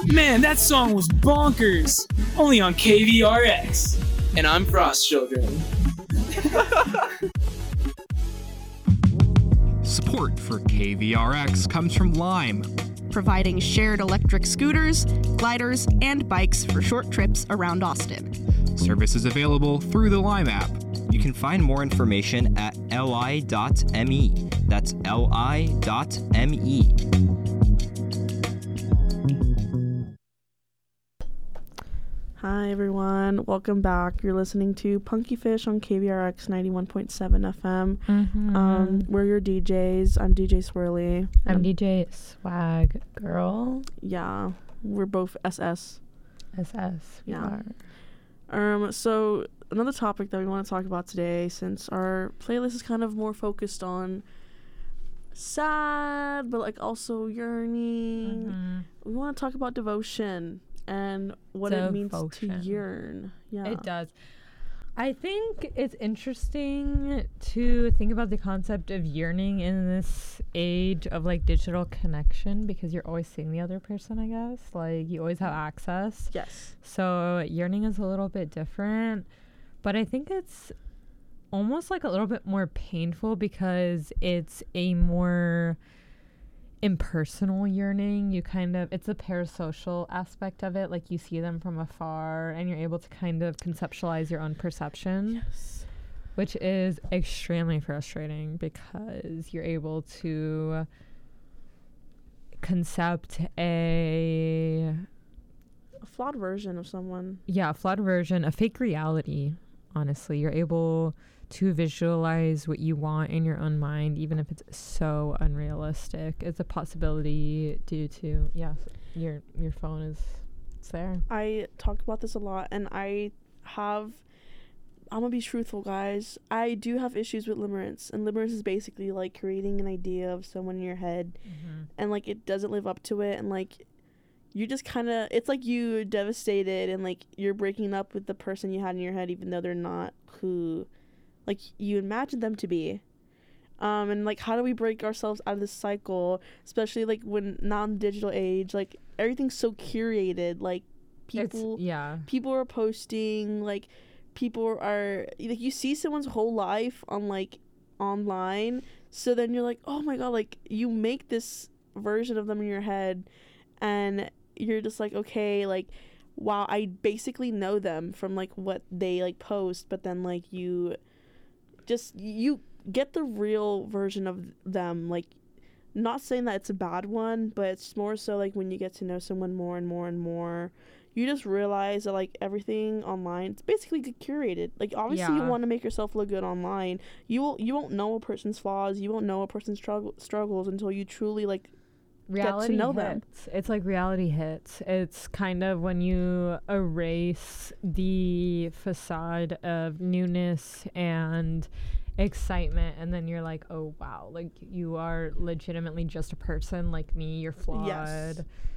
Man, that song was bonkers. Only on KVRX. And I'm Frost Children. Support for KVRX comes from Lime, providing shared electric scooters, gliders, and bikes for short trips around Austin. Service is available through the Lime app. You can find more information at li.me. That's li.me. Hi everyone, welcome back. You're listening to Punky Fish on KVRX 91.7 FM. We're your DJs. I'm DJ Swirly. I'm DJ Swag Girl. Yeah, we're both SS. SS. Yeah. So another topic that we want to talk about today, since our playlist is kind of more focused on sad, but like also yearning. We want to talk about devotion and what it means to yearn. Yeah, it does. I think it's interesting to think about the concept of yearning in this age of like digital connection, because you're always seeing the other person, I guess. Like you always have access. Yes. So yearning is a little bit different, but I think it's almost like a little bit more painful because it's a more impersonal yearning. It's a parasocial aspect of it. Like you see them from afar and you're able to kind of conceptualize your own perception. Yes. Which is extremely frustrating because you're able to concept a flawed version of someone. Yeah, a flawed version, a fake reality, honestly. You're able to visualize what you want in your own mind, even if it's so unrealistic. It's a possibility due to your phone is there. I talk about this a lot, and I'm gonna be truthful, guys. I do have issues with limerence, and limerence is basically like creating an idea of someone in your head, and like it doesn't live up to it, and like you just kind of, it's like you devastated, and like you're breaking up with the person you had in your head, even though they're not who like you imagine them to be. And like, how do we break ourselves out of this cycle, especially like when not in the digital age, like everything's so curated, like people are posting, like people are like, you see someone's whole life on like online, so then you're like, oh my god, like you make this version of them in your head, and you're just like, okay, like wow, I basically know them from like what they like post, but then like you get the real version of them. Like, not saying that it's a bad one, but it's more so like when you get to know someone more and more and more, you just realize that like everything online, it's basically curated. Like obviously you want to make yourself look good online. You won't know a person's flaws, you won't know a person's struggles until you truly like reality get to know hits. It's like reality hits. It's kind of when you erase the facade of newness and excitement, and then you're like, oh wow, like you are legitimately just a person like me. You're flawed. Yes.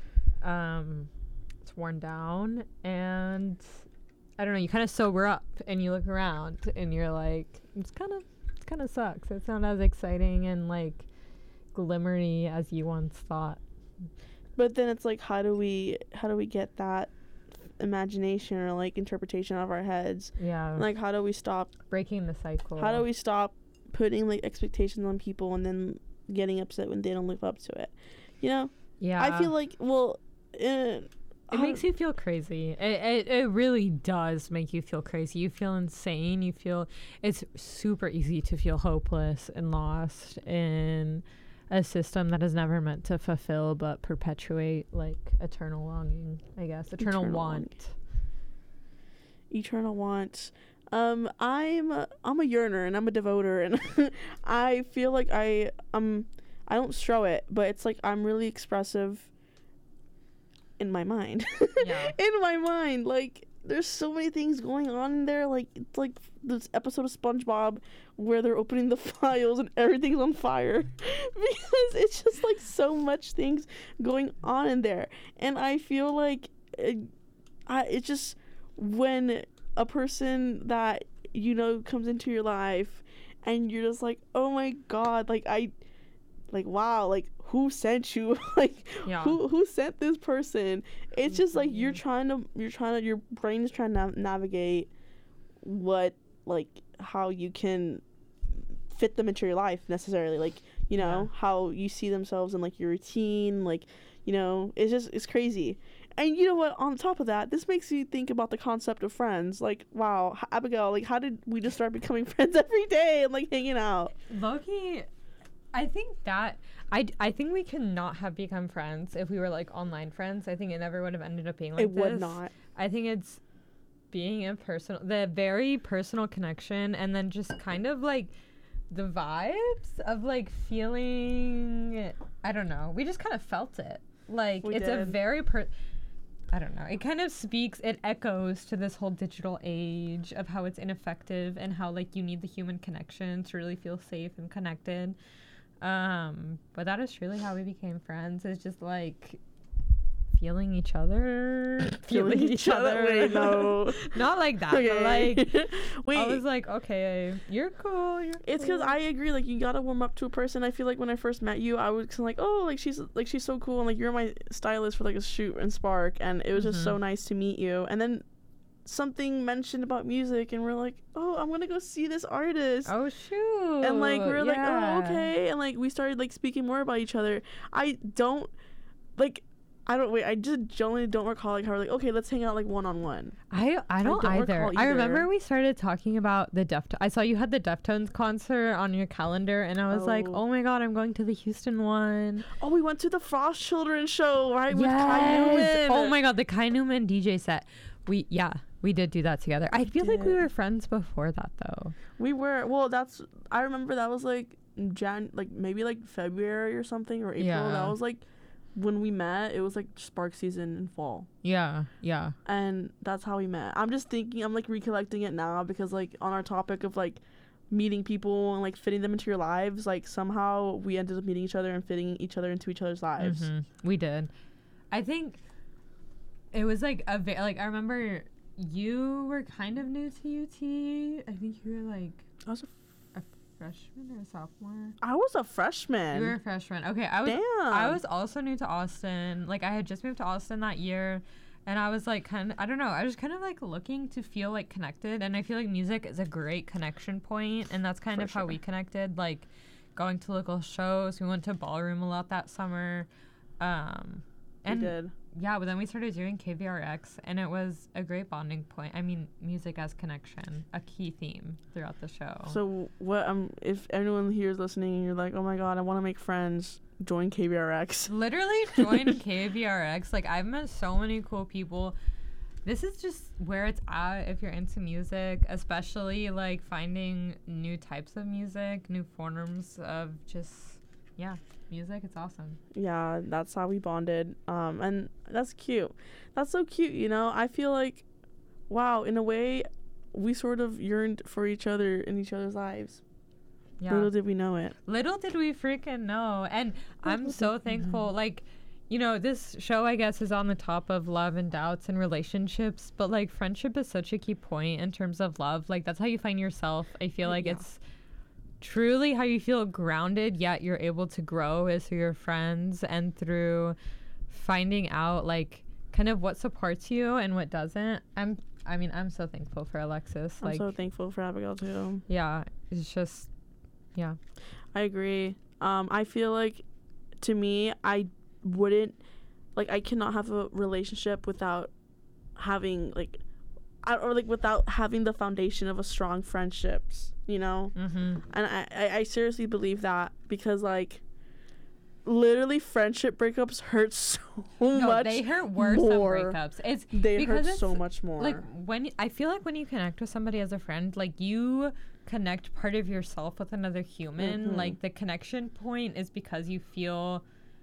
It's worn down, and I don't know, you kind of sober up and you look around and you're like, it's kind of sucks. It's not as exciting and like glimmery as you once thought. But then it's like, how do we get that imagination or like interpretation out of our heads? Like, how do we stop breaking the cycle? How do we stop putting like expectations on people and then getting upset when they don't live up to it, you know? I feel like, well, it makes you feel crazy. It really does make you feel crazy. You feel insane. You feel, it's super easy to feel hopeless and lost in a system that is never meant to fulfill but perpetuate like eternal longing, I guess. Eternal want. Eternal want. I'm a yearner and I'm a devoter, and I feel like I don't show it, but it's like I'm really expressive in my mind. In my mind, like there's so many things going on in there. Like it's like this episode of SpongeBob where they're opening the files and everything's on fire because it's just like so much things going on in there. And I feel like it's just when a person that you know comes into your life and you're just like, oh my god, like wow, like who sent you? Like, Yeah. who sent this person? It's just like your brain is trying to navigate what, like, how you can fit them into your life necessarily, like, you know, how you see themselves in, like, your routine, like, you know, it's crazy. And you know what, on top of that, this makes you think about the concept of friends. Like, wow, Abigail, like, how did we just start becoming friends every day and, like, hanging out? Loki, I think that I think we could not have become friends if we were, like, online friends. I think it never would have ended up being like this. It would not. I think it's being the very personal connection, and then just kind of, like, the vibes of, like, feeling, I don't know, we just kind of felt it. Like, it's a very I don't know. It kind of it echoes to this whole digital age of how it's ineffective and how, like, you need the human connection to really feel safe and connected. But that is truly how we became friends. It's just, like, feeling each other. Feeling each other. Wait, no. Not like that, Okay. but, like, Wait. I was like, okay, you're cool. It's because I agree, like, you gotta warm up to a person. I feel like when I first met you, I was kind of like, oh, like, she's so cool, and, like, you're my stylist for, like, a shoot and Spark, and it was just so nice to meet you. And then something mentioned about music, and we're like, oh, I'm gonna go see this artist. Oh, shoot. And, like, we're like, oh, okay. And, like, we started, like, speaking more about each other. I just generally don't recall, like, how we're like, okay, let's hang out, like, one-on-one. I don't either. recall I either. remember we started talking about the I saw you had the Deftones concert on your calendar, and I was like, oh my god, I'm going to the Houston one. Oh, we went to the Frost Children show, right? With Kai Yes. Newman. Oh my god, the Kai Newman DJ set. We did do that together. I feel like we were friends before that, though. We were. Well, I remember that was, like, maybe, like, February or something, or April. Yeah. That was, like, when we met. It was, like, Spark season in fall. Yeah. And that's how we met. I'm just thinking, I'm, like, recollecting it now because, like, on our topic of, like, meeting people and, like, fitting them into your lives, like, somehow we ended up meeting each other and fitting each other into each other's lives. We did. I think it was, like, I remember you were kind of new to UT. I think you were, like, I was a freshman or a sophomore. I was a freshman. You were a freshman. Okay, I was also new to Austin. Like, I had just moved to Austin that year, and I was, like, I don't know, I was kind of, like, looking to feel, like, connected, and I feel like music is a great connection point, and that's kind of how we connected, like, going to local shows. We went to Ballroom a lot that summer. And we did. Yeah, but then we started doing KVRX, and it was a great bonding point. I mean, music as connection, a key theme throughout the show. So what? If anyone here is listening and you're like, oh my god, I want to make friends, join KVRX. Literally join KVRX. Like, I've met so many cool people. This is just where it's at if you're into music, especially, like, finding new types of music, new forms of just, music. It's awesome. Yeah, that's how we bonded. And that's cute. That's so cute, you know? I feel like, wow, in a way, we sort of yearned for each other in each other's lives. Yeah. Little did we know it. Little did we freaking know. And I'm so thankful. Like, you know, this show, I guess, is on the top of love and doubts and relationships, but, like, friendship is such a key point in terms of love. Like, that's how you find yourself. I feel like it's truly how you feel grounded, yet you're able to grow is through your friends and through finding out, like, kind of what supports you and what doesn't. I'm so thankful for Alexis. I'm like, so thankful for Abigail, too. Yeah, it's just, yeah. I agree. I feel like, to me, I wouldn't, like, I cannot have a relationship without having, like, without having the foundation of a strong friendships, you know? Mm-hmm. And I seriously believe that because, like, literally friendship breakups hurt so much. They hurt worse more. than breakups. They hurt so much more. Like, I feel like when you connect with somebody as a friend, like, you connect part of yourself with another human. Like, the connection point is because you feel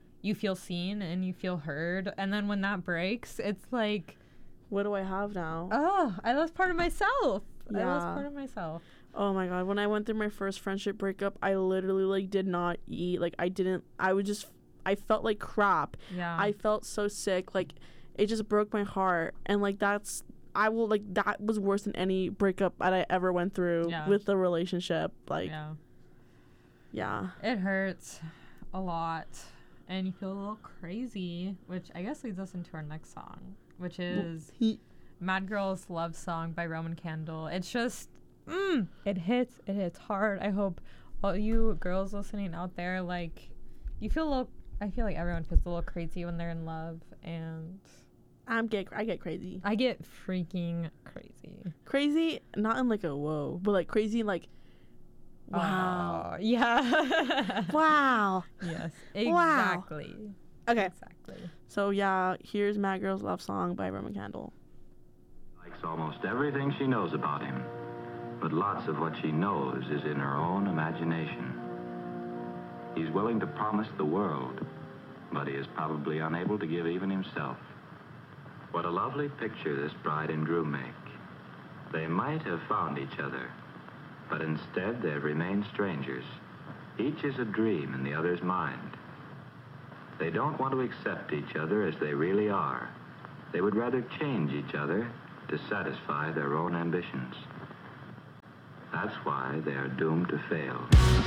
seen and you feel heard. And then when that breaks, it's like, what do I have now? oh, I lost part of myself. Yeah. I lost part of myself. Oh my god, when I went through my first friendship breakup, I literally, like, did not eat. Like, I felt like crap. Yeah. I felt so sick. Like, it just broke my heart. And, like, that was worse than any breakup that I ever went through with the relationship. Like, yeah. It hurts a lot. and you feel a little crazy, which I guess leads us into our next song, which is Mad Girls Love Song by Roman Candle. It's just, it hits hard. I hope all you girls listening out there, like, you feel a little, I feel like everyone feels a little crazy when they're in love, and I get crazy. I get freaking crazy. Crazy, not in like a whoa, but like crazy like, wow. Yeah. Wow. Yes, exactly. Wow. Okay. Exactly. So yeah, here's Mad Girls Love Song by Roman Candle. Likes almost everything she knows about him, but lots of what she knows is in her own imagination. He's willing to promise the world, but he is probably unable to give even himself. What a lovely picture this bride and groom make. They might have found each other, but instead they have remained strangers. Each is a dream in the other's mind. They don't want to accept each other as they really are. They would rather change each other to satisfy their own ambitions. That's why they are doomed to fail.